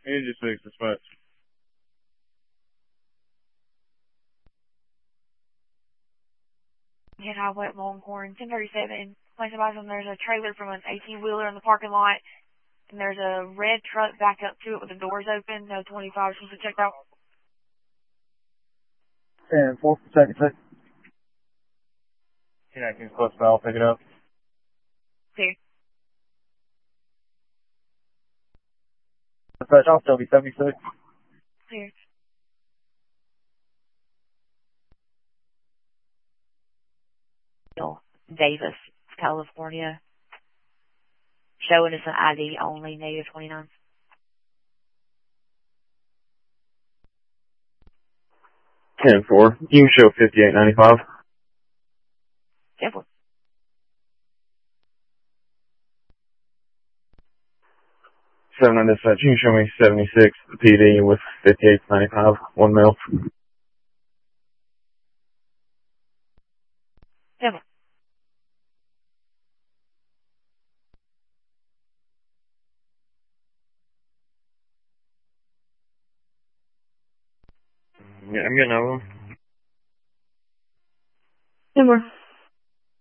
Engine 6, dispatch. Hit Highway at Longhorn, 1037. Place advice on there's a trailer from an 18-wheeler in the parking lot, and there's a red truck back up to it with the doors open. No 25 supposed to check out. 10-4, second, second. 10 close by, I'll pick it up. See. Dispatch off, W76. Clear. Davis, California. Showing us an ID only, negative 29. 10-4. You can show 5895. 10-4. 7 dispatch. You can show me 76 PD with 5895. 1 mil. 10-4. Yeah, I'm getting over. 10-4.